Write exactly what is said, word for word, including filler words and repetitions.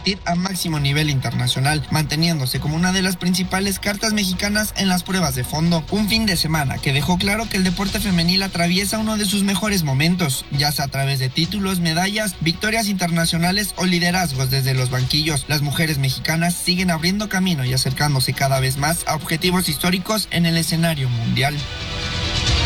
competir a máximo nivel internacional, manteniéndose como una de las principales cartas mexicanas en las pruebas de fondo. Un fin de semana que dejó claro que el deporte femenil atraviesa uno de sus mejores momentos, ya sea a través de títulos, medallas, victorias internacionales o liderazgos desde los banquillos. Las mujeres mexicanas siguen abriendo camino y acercándose cada vez más a objetivos históricos en el escenario mundial.